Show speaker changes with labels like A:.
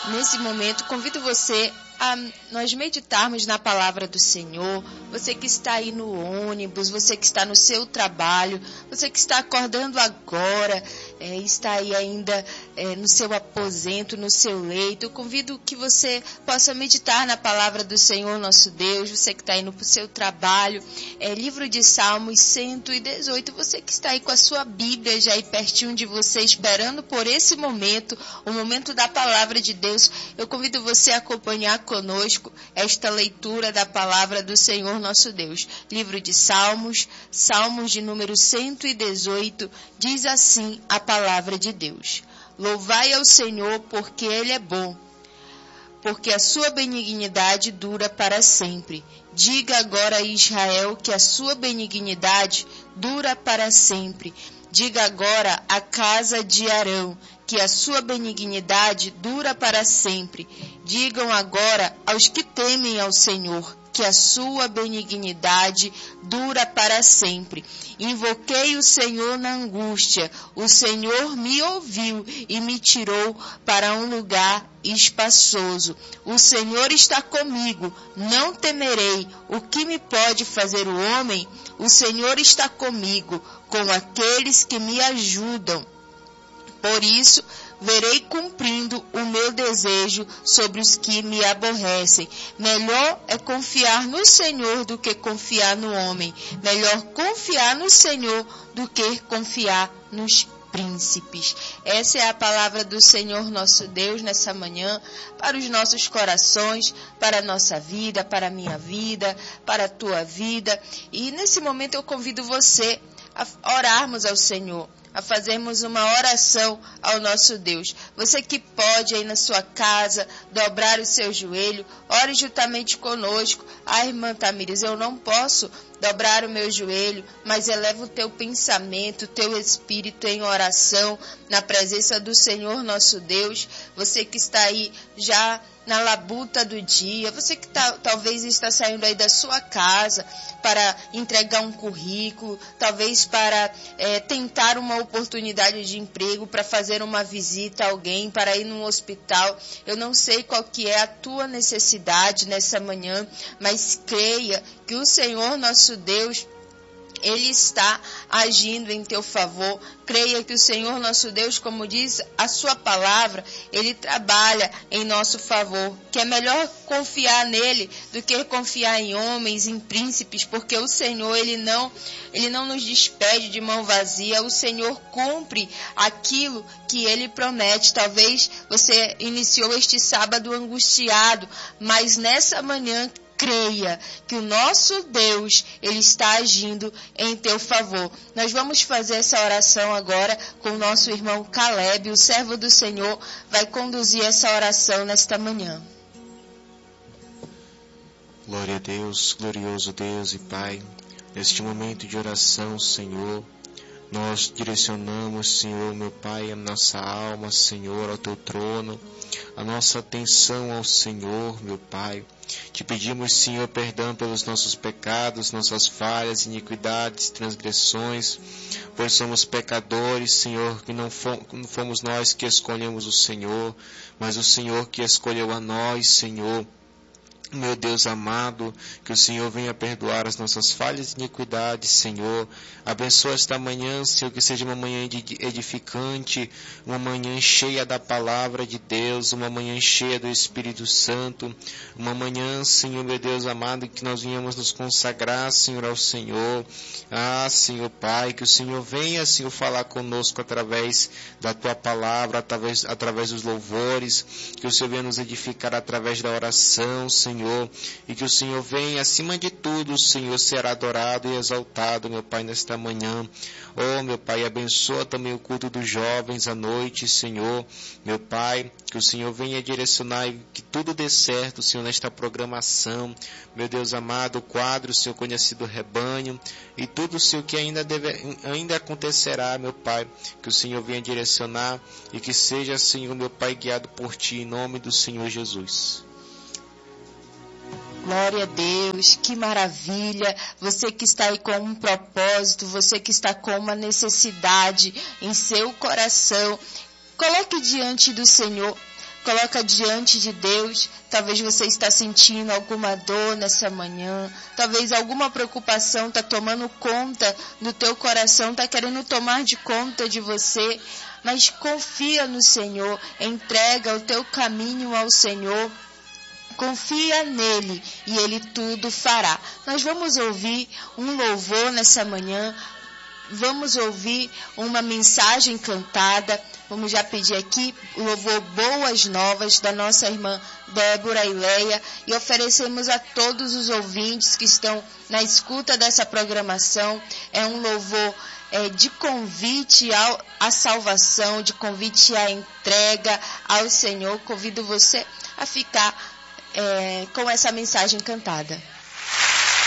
A: Nesse momento, convido você a nós meditarmos na palavra do Senhor. Você que está aí no ônibus, você que está no seu trabalho, você que está acordando agora, está aí ainda no seu aposento, no seu leito. Eu convido que você possa meditar na palavra do Senhor nosso Deus. Você que está indo para o seu trabalho, livro de Salmos 118. Você que está aí com a sua Bíblia já aí pertinho de você, esperando por esse momento, o momento da palavra de Deus. Eu convido você a acompanhar conosco esta leitura da palavra do Senhor nosso Deus. Livro de Salmos, Salmos de número 118, diz assim a palavra de Deus: Louvai ao Senhor, porque Ele é bom, porque a sua benignidade dura para sempre. Diga agora a Israel que a sua benignidade dura para sempre. Diga agora à casa de Arão que a sua benignidade dura para sempre. Digam agora aos que temem ao Senhor que a sua benignidade dura para sempre. Invoquei o Senhor na angústia, o Senhor me ouviu e me tirou para um lugar espaçoso. O Senhor está comigo, não temerei. O que me pode fazer o homem? O Senhor está comigo, com aqueles que me ajudam. Por isso, verei cumprindo o meu desejo sobre os que me aborrecem. Melhor é confiar no Senhor do que confiar no homem. Melhor confiar no Senhor do que confiar nos príncipes. Essa é a palavra do Senhor nosso Deus nessa manhã, para os nossos corações, para a nossa vida, para a minha vida, para a tua vida. E nesse momento eu convido você a orarmos ao Senhor, a fazermos uma oração ao nosso Deus. Você que pode aí na sua casa dobrar o seu joelho, ore juntamente conosco. Irmã Tamires, eu não posso dobrar o meu joelho, mas eleva o teu pensamento, o teu espírito em oração na presença do Senhor nosso Deus. Você que está aí já na labuta do dia, você que talvez está saindo aí da sua casa para entregar um currículo, talvez para tentar uma oportunidade de emprego, para fazer uma visita a alguém, para ir num hospital. Eu não sei qual que é a tua necessidade nessa manhã, mas creia que o Senhor nosso Deus, Ele está agindo em teu favor. Creia que o Senhor nosso Deus, como diz a sua palavra, Ele trabalha em nosso favor. Que é melhor confiar nele do que confiar em homens, em príncipes, porque o Senhor, Ele não nos despede de mão vazia. O Senhor cumpre aquilo que Ele promete. Talvez você iniciou este sábado angustiado, mas nessa manhã, creia que o nosso Deus, Ele está agindo em teu favor. Nós vamos fazer essa oração agora com o nosso irmão Caleb. O servo do Senhor vai conduzir essa oração nesta manhã.
B: Glória a Deus, glorioso Deus e Pai. Neste momento de oração, Senhor, nós direcionamos, Senhor, meu Pai, a nossa alma, Senhor, ao Teu trono, a nossa atenção ao Senhor, meu Pai. Te pedimos, Senhor, perdão pelos nossos pecados, nossas falhas, iniquidades, transgressões, pois somos pecadores, Senhor, que não fomos nós que escolhemos o Senhor, mas o Senhor que escolheu a nós, Senhor. Meu Deus amado, que o Senhor venha perdoar as nossas falhas e iniquidades, Senhor. Abençoa esta manhã, Senhor, que seja uma manhã edificante, uma manhã cheia da palavra de Deus, uma manhã cheia do Espírito Santo, uma manhã, Senhor, meu Deus amado, que nós venhamos nos consagrar, Senhor, ao Senhor. Senhor Pai, que o Senhor venha, Senhor, falar conosco através da Tua palavra, através dos louvores, que o Senhor venha nos edificar através da oração, Senhor, e que o Senhor venha, acima de tudo, o Senhor será adorado e exaltado, meu Pai, nesta manhã. Oh, meu Pai, abençoa também o culto dos jovens à noite, Senhor. Meu Pai, que o Senhor venha direcionar e que tudo dê certo, Senhor, nesta programação. Meu Deus amado, o quadro, Senhor, conhecido rebanho, e tudo, Senhor, que ainda acontecerá, meu Pai, que o Senhor venha direcionar e que seja, Senhor, meu Pai, guiado por Ti, em nome do Senhor Jesus.
A: Glória a Deus, que maravilha, você que está aí com um propósito, você que está com uma necessidade em seu coração, coloque diante do Senhor, coloca diante de Deus. Talvez você está sentindo alguma dor nessa manhã, talvez alguma preocupação está tomando conta do teu coração, está querendo tomar de conta de você, mas confia no Senhor, entrega o teu caminho ao Senhor, confia nele e ele tudo fará. Nós vamos ouvir um louvor nessa manhã, vamos ouvir uma mensagem cantada. Vamos já pedir aqui o louvor Boas Novas da nossa irmã Débora e Leia e oferecemos a todos os ouvintes que estão na escuta dessa programação. É um louvor de convite à salvação, de convite à entrega ao Senhor. Convido você a ficar com essa mensagem cantada.